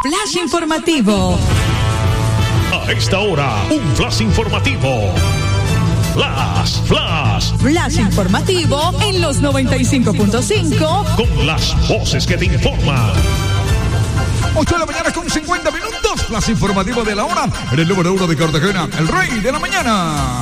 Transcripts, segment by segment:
Flash informativo. A esta hora, un flash informativo. Flash informativo en los 95.5. Con las voces que te informan. 8 de la mañana con 50 minutos. Flash informativo de la hora. En el número 1 de Cartagena, el rey de la mañana.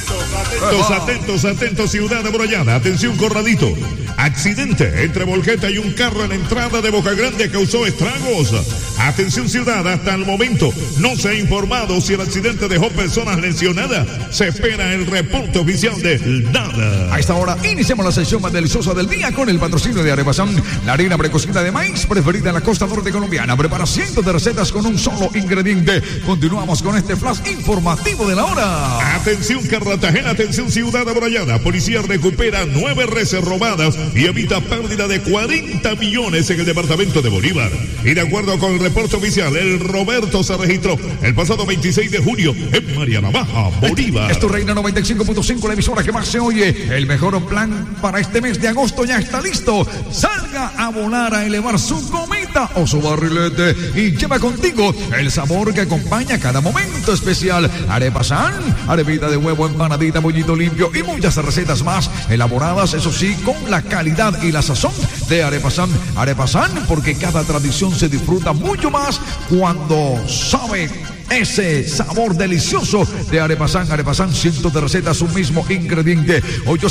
Atentos, ciudad amurallada. Atención, Corralito. Accidente entre volqueta y un carro en la entrada de Boca Grande causó estragos. Atención, ciudad, hasta el momento no se ha informado si el accidente dejó personas lesionadas. Se espera el reporte oficial del DADA. A esta hora iniciamos la sesión más deliciosa del día con el patrocinio de Arepasán, la harina precocida de maíz preferida en la costa norte colombiana. Prepara cientos de recetas con un solo ingrediente. Continuamos con este flash informativo de la hora. Atención, Cartagena, atención, ciudad amurallada. Policía recupera 9 reses robadas y evita pérdida de 40 millones en el departamento de Bolívar. Y de acuerdo con el reporte oficial, el Roberto se registró el pasado 26 de junio en Mariana Baja, Bolívar. Esto Reina 95.5, la emisora que más se oye. El mejor plan para este mes de agosto ya está listo. Salga a volar, a elevar su cometa o su barrilete y lleva contigo el sabor que acompaña cada momento especial. Arepasán, arepita de huevo, empanadita, bollito limpio y muchas recetas más elaboradas, eso sí, con la calidad y la sazón de Arepasán. Arepasán, porque cada tradición se disfruta mucho más cuando sabe ese sabor delicioso de Arepasán. Arepasán, cientos de recetas, un mismo ingrediente.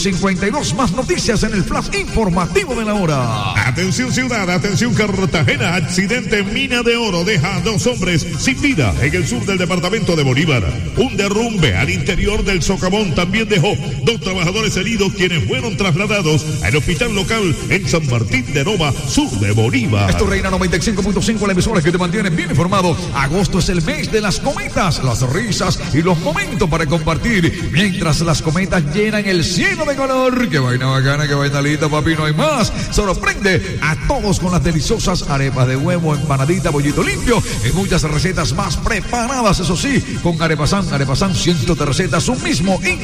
8:52, más noticias en el flash informativo de la hora. Atención, ciudad, atención, Cartagena. Accidente en Mina de Oro deja a 2 hombres sin vida en el sur del departamento de Bolívar. Un derrumbe al interior del socavón también dejó 2 trabajadores heridos, quienes fueron trasladados al hospital local en San Martín de Nova, sur de Bolívar. Esto Reina 95.5, la emisora que te mantiene bien informado. Agosto es el mes de las cometas, las risas y los momentos para compartir mientras las cometas llenan el cielo de color. ¡Qué vaina bacana, qué vaina linda, papi! No hay más. Sorprende a todos con las deliciosas arepas de huevo, empanadita, bollito limpio y muchas recetas más preparadas, eso sí, con Arepasán. Arepasán, cientos de recetas, un mismo